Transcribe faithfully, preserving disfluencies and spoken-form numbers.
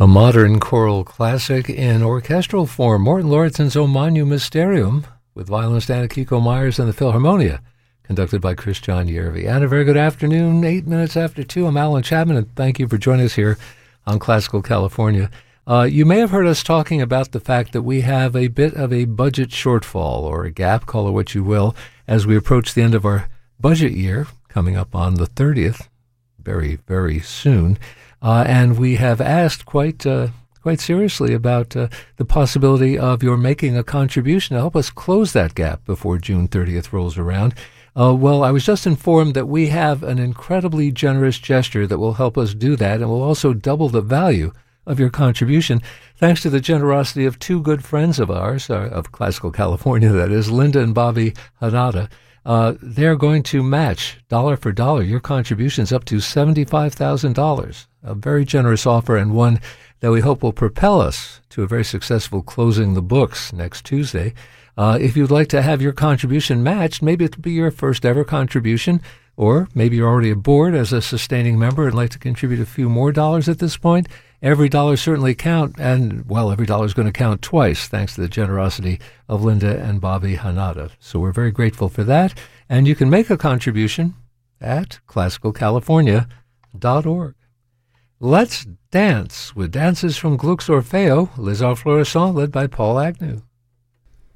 A modern choral classic in orchestral form, Morton Lauritsen's O Magnum Mysterium, with violinist Anna Kiko Myers and the Philharmonia, conducted by Kristjan Järvi. And a very good afternoon, eight minutes after two. I'm Alan Chapman, and thank you for joining us here on Classical California. Uh, you may have heard us talking about the fact that we have a bit of a budget shortfall, or a gap, call it what you will, as we approach the end of our budget year, coming up on the thirtieth, very, very soon. Uh, and we have asked quite uh, quite seriously about uh, the possibility of your making a contribution to help us close that gap before June thirtieth rolls around. Uh, well, I was just informed that we have an incredibly generous gesture that will help us do that and will also double the value of your contribution, thanks to the generosity of two good friends of ours, uh, of Classical California, that is, Linda and Bobby Hanada. Uh, they're going to match dollar for dollar your contributions up to seventy-five thousand dollars. A very generous offer, and one that we hope will propel us to a very successful closing the books next Tuesday. Uh, if you'd like to have your contribution matched, maybe it'll be your first ever contribution, or maybe you're already aboard as a sustaining member and like to contribute a few more dollars at this point. Every dollar certainly count, and, well, every dollar is going to count twice, thanks to the generosity of Linda and Bobby Hanada. So we're very grateful for that, and you can make a contribution at classical california dot org. Let's dance with dances from Gluck's Orfeo, Les Arts Florissants, led by Paul Agnew.